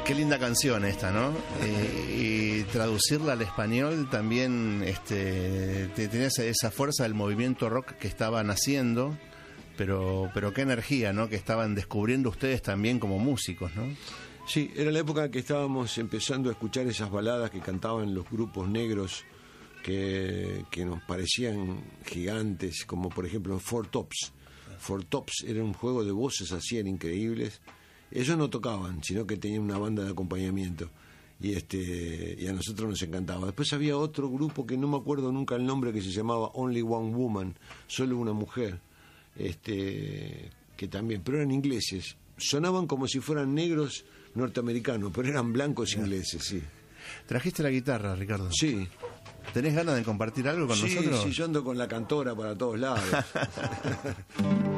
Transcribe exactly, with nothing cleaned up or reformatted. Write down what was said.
Qué linda canción esta, ¿no? Y, y traducirla al español también este, tenía esa, esa fuerza del movimiento rock que estaban haciendo, pero, pero qué energía, ¿no? Que estaban descubriendo ustedes también como músicos, ¿no? Sí, era la época en que estábamos empezando a escuchar esas baladas que cantaban los grupos negros que, que nos parecían gigantes, como por ejemplo Four Tops. Four Tops era un juego de voces así, eran increíbles. Ellos no tocaban, sino que tenían una banda de acompañamiento y este y a nosotros nos encantaba. Después había otro grupo que no me acuerdo nunca el nombre, que se llamaba Only One Woman, solo una mujer, este que también, pero eran ingleses, sonaban como si fueran negros norteamericanos, pero eran blancos ingleses, sí. ¿Trajiste la guitarra, Ricardo? Sí. ¿Tenés ganas de compartir algo con sí, nosotros? Sí, yo ando con la cantora para todos lados.